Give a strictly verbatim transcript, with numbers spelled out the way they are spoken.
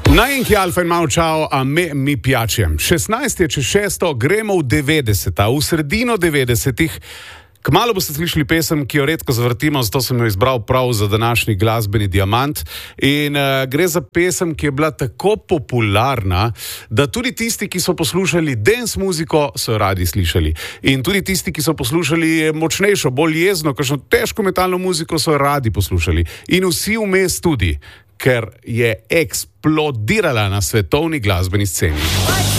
Najenki Alfa in malo čao, a me mi piačem. šestnajst je čez šesto, gremo v devetdeseta, v sredino devetdesetih. Kmalu boste slišali pesem, ki jo redko zavrtimo, zato sem jo izbral prav za današnji glasbeni diamant. In uh, gre za pesem, ki je bila tako popularna, da tudi tisti, ki so poslušali dance muziko, so jo radi slišali. In tudi tisti, ki so poslušali močnejšo, bolj jezno, kakšno težko metalno muziko, so jo radi poslušali. In vsi vmes tudi, ker je eksplodirala na svetovni glasbeni sceni.